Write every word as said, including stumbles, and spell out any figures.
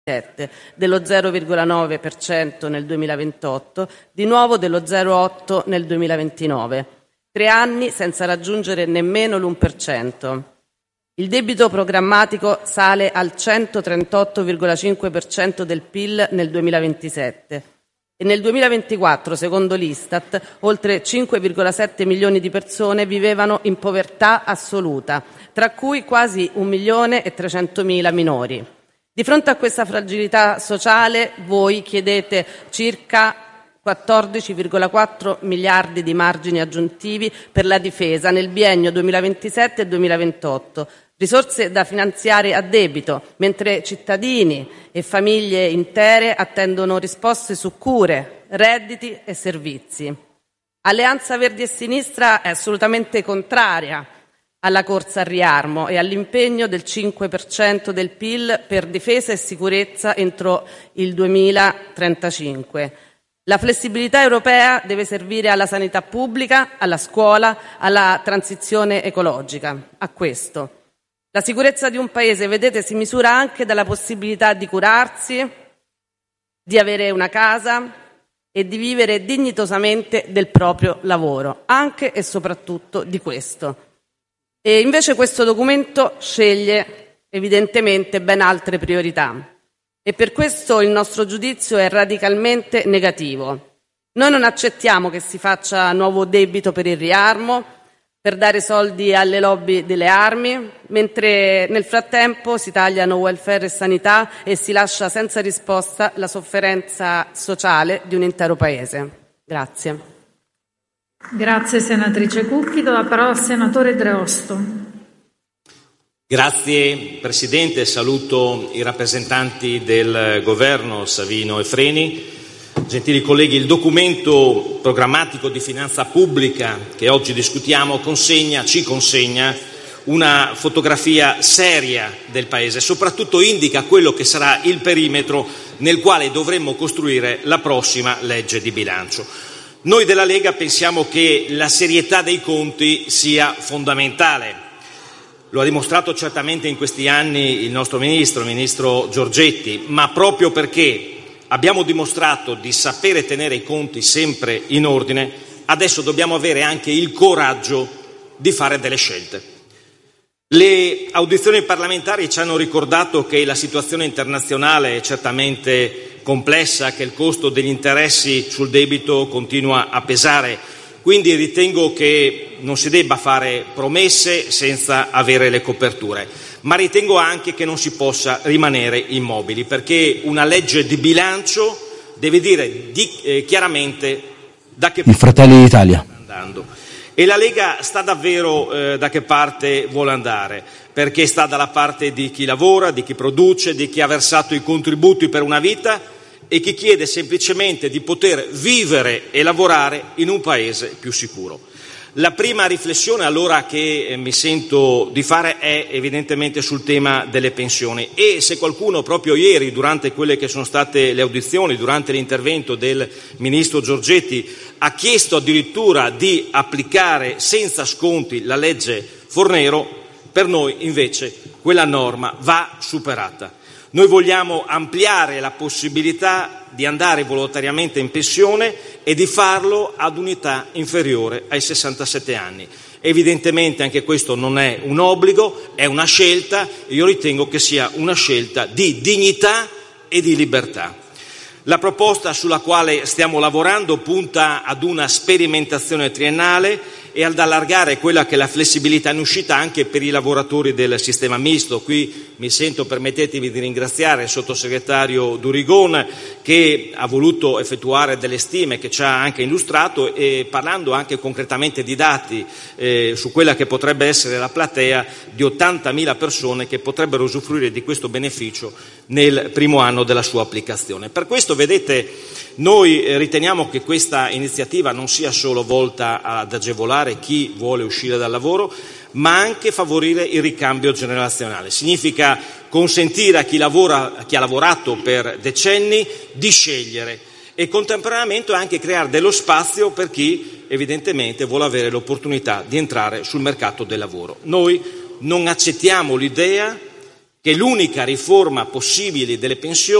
dello zero virgola nove per cento nel duemilaventotto, di nuovo dello zero virgola otto per cento nel duemilaventinove. Tre anni senza raggiungere nemmeno l'uno per cento. Il debito programmatico sale al centotrentotto virgola cinque per cento del P I L nel duemilaventisette e nel duemilaventiquattro, secondo l'Istat, oltre cinque virgola sette milioni di persone vivevano in povertà assoluta, tra cui quasi un milione e trecentomila minori. Di fronte a questa fragilità sociale voi chiedete circa quattordici virgola quattro miliardi di margini aggiuntivi per la difesa nel biennio duemilaventisette e duemilaventotto, risorse da finanziare a debito, mentre cittadini e famiglie intere attendono risposte su cure, redditi e servizi. Alleanza Verdi e Sinistra è assolutamente contraria alla corsa al riarmo e all'impegno del cinque per cento del P I L per difesa e sicurezza entro il duemilatrentacinque. La flessibilità europea deve servire alla sanità pubblica, alla scuola, alla transizione ecologica, a questo. La sicurezza di un paese, vedete, si misura anche dalla possibilità di curarsi, di avere una casa e di vivere dignitosamente del proprio lavoro, anche e soprattutto di questo. E invece questo documento sceglie evidentemente ben altre priorità. E per questo il nostro giudizio è radicalmente negativo. Noi non accettiamo che si faccia nuovo debito per il riarmo, per dare soldi alle lobby delle armi, mentre nel frattempo si tagliano welfare e sanità e si lascia senza risposta la sofferenza sociale di un intero paese. Grazie. Grazie senatrice Cucchi. Do la parola al senatore Dreosto. Grazie Presidente, saluto i rappresentanti del Governo, Savino e Freni. Gentili colleghi, il documento programmatico di finanza pubblica che oggi discutiamo consegna, ci consegna una fotografia seria del Paese, soprattutto indica quello che sarà il perimetro nel quale dovremmo costruire la prossima legge di bilancio. Noi della Lega pensiamo che la serietà dei conti sia fondamentale. Lo ha dimostrato certamente in questi anni il nostro Ministro, il Ministro Giorgetti, ma proprio perché abbiamo dimostrato di sapere tenere i conti sempre in ordine, adesso dobbiamo avere anche il coraggio di fare delle scelte. Le audizioni parlamentari ci hanno ricordato che la situazione internazionale è certamente complessa, che il costo degli interessi sul debito continua a pesare. Quindi ritengo che non si debba fare promesse senza avere le coperture, ma ritengo anche che non si possa rimanere immobili, perché una legge di bilancio deve dire di, eh, chiaramente da che parte Fratelli d'Italia sta andando. E la Lega sta davvero eh, da che parte vuole andare, perché sta dalla parte di chi lavora, di chi produce, di chi ha versato i contributi per una vita e chi chiede semplicemente di poter vivere e lavorare in un paese più sicuro. La prima riflessione allora che eh, mi sento di fare è evidentemente sul tema delle pensioni, e se qualcuno proprio ieri, durante quelle che sono state le audizioni, durante l'intervento del Ministro Giorgetti, ha chiesto addirittura di applicare senza sconti la legge Fornero, per noi invece quella norma va superata. Noi vogliamo ampliare la possibilità di andare volontariamente in pensione e di farlo ad un'età inferiore ai sessantasette anni. Evidentemente anche questo non è un obbligo, è una scelta, e io ritengo che sia una scelta di dignità e di libertà. La proposta sulla quale stiamo lavorando punta ad una sperimentazione triennale e ad allargare quella che è la flessibilità in uscita anche per i lavoratori del sistema misto. Qui mi sento, permettetemi di ringraziare il sottosegretario Durigon, che ha voluto effettuare delle stime che ci ha anche illustrato, e parlando anche concretamente di dati eh, su quella che potrebbe essere la platea di ottantamila persone che potrebbero usufruire di questo beneficio nel primo anno della sua applicazione. Per questo, vedete, noi riteniamo che questa iniziativa non sia solo volta ad agevolare chi vuole uscire dal lavoro, ma anche favorire il ricambio generazionale. Significa consentire a chi lavora, a chi ha lavorato per decenni, di scegliere, e contemporaneamente anche creare dello spazio per chi evidentemente vuole avere l'opportunità di entrare sul mercato del lavoro. Noi non accettiamo l'idea che l'unica riforma possibile delle pensioni